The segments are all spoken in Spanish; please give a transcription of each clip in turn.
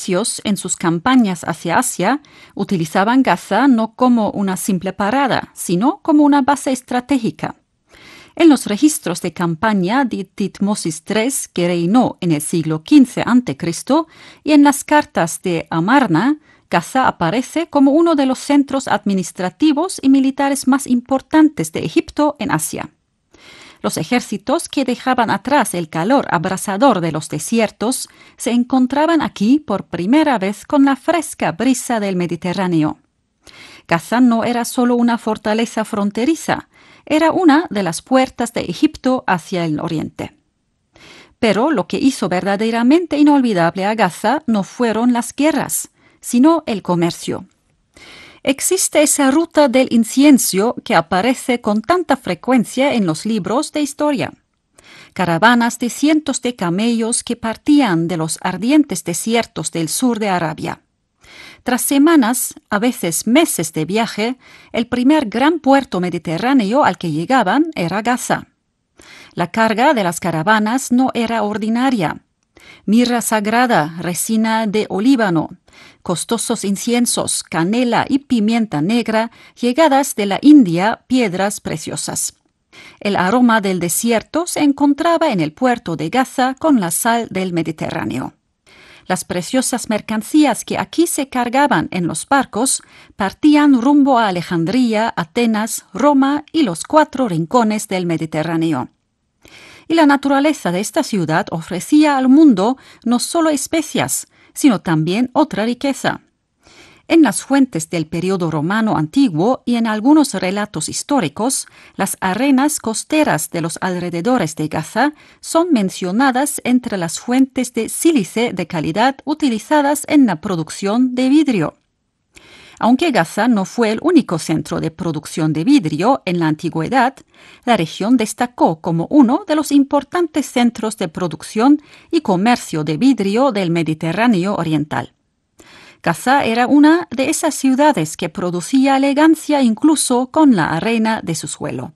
egipcios, en sus campañas hacia Asia, utilizaban Gaza no como una simple parada, sino como una base estratégica. En los registros de campaña de Tutmosis III, que reinó en el siglo XV a.C., y en las cartas de Amarna, Gaza aparece como uno de los centros administrativos y militares más importantes de Egipto en Asia. Los ejércitos que dejaban atrás el calor abrasador de los desiertos se encontraban aquí por primera vez con la fresca brisa del Mediterráneo. Gaza no era solo una fortaleza fronteriza, era una de las puertas de Egipto hacia el oriente. Pero lo que hizo verdaderamente inolvidable a Gaza no fueron las guerras, sino el comercio. Existe esa ruta del incienso que aparece con tanta frecuencia en los libros de historia. Caravanas de cientos de camellos que partían de los ardientes desiertos del sur de Arabia. Tras semanas, a veces meses de viaje, el primer gran puerto mediterráneo al que llegaban era Gaza. La carga de las caravanas no era ordinaria. Mirra sagrada, resina de olíbano, costosos inciensos, canela y pimienta negra, llegadas de la India, piedras preciosas. El aroma del desierto se encontraba en el puerto de Gaza con la sal del Mediterráneo. Las preciosas mercancías que aquí se cargaban en los barcos partían rumbo a Alejandría, Atenas, Roma y los 4 rincones del Mediterráneo. Y la naturaleza de esta ciudad ofrecía al mundo no solo especias, sino también otra riqueza. En las fuentes del periodo romano antiguo y en algunos relatos históricos, las arenas costeras de los alrededores de Gaza son mencionadas entre las fuentes de sílice de calidad utilizadas en la producción de vidrio. Aunque Gaza no fue el único centro de producción de vidrio en la antigüedad, la región destacó como uno de los importantes centros de producción y comercio de vidrio del Mediterráneo oriental. Gaza era una de esas ciudades que producía elegancia incluso con la arena de su suelo.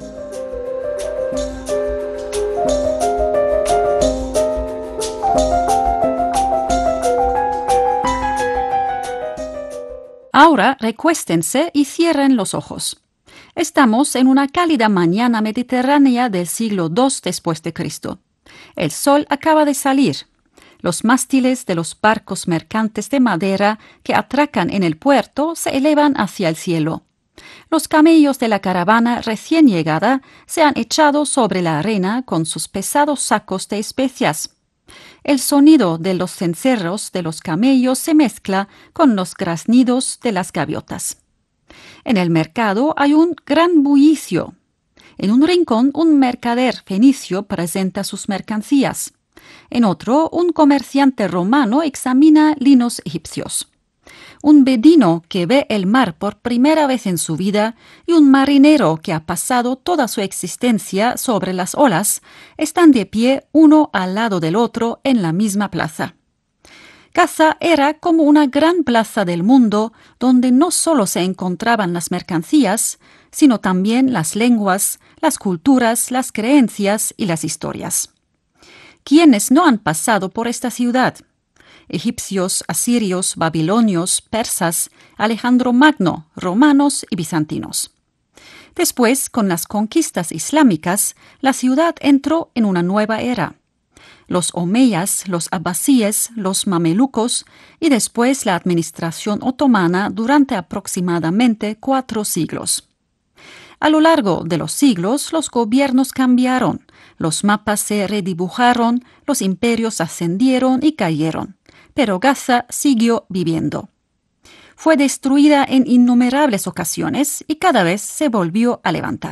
Ahora recuéstense y cierren los ojos. Estamos en una cálida mañana mediterránea del siglo II después de Cristo. El sol acaba de salir. Los mástiles de los barcos mercantes de madera que atracan en el puerto se elevan hacia el cielo. Los camellos de la caravana recién llegada se han echado sobre la arena con sus pesados sacos de especias. El sonido de los cencerros de los camellos se mezcla con los graznidos de las gaviotas. En el mercado hay un gran bullicio. En un rincón, un mercader fenicio presenta sus mercancías. En otro, un comerciante romano examina linos egipcios. Un bedino que ve el mar por primera vez en su vida y un marinero que ha pasado toda su existencia sobre las olas están de pie uno al lado del otro en la misma plaza. Gaza era como una gran plaza del mundo donde no solo se encontraban las mercancías, sino también las lenguas, las culturas, las creencias y las historias. ¿Quiénes no han pasado por esta ciudad? Egipcios, asirios, babilonios, persas, Alejandro Magno, romanos y bizantinos. Después, con las conquistas islámicas, la ciudad entró en una nueva era. Los omeyas, los abbasíes, los mamelucos y después la administración otomana durante aproximadamente 4 siglos. A lo largo de los siglos, los gobiernos cambiaron, los mapas se redibujaron, los imperios ascendieron y cayeron, pero Gaza siguió viviendo. Fue destruida en innumerables ocasiones y cada vez se volvió a levantar.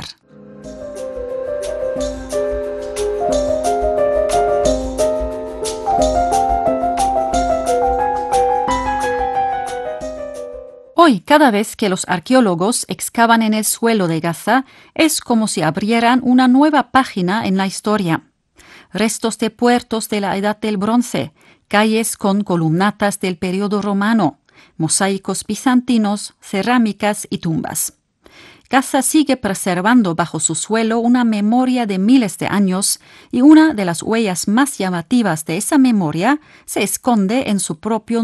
Hoy, cada vez que los arqueólogos excavan en el suelo de Gaza, es como si abrieran una nueva página en la historia. Restos de puertos de la Edad del Bronce, calles con columnatas del periodo romano, mosaicos bizantinos, cerámicas y tumbas. Gaza sigue preservando bajo su suelo una memoria de miles de años y una de las huellas más llamativas de esa memoria se esconde en su propio